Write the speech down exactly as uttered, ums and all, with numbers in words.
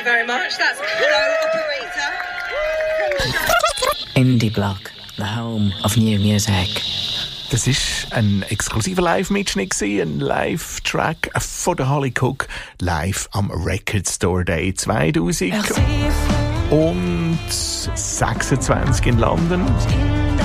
very much. That's hello, operator. Indie Blog, the home of new music. Das war ein exklusiver Live-Mitschnitt, ein Live-Track von der Holly Cook, live am Record Store Day zwanzig sechsundzwanzig in London.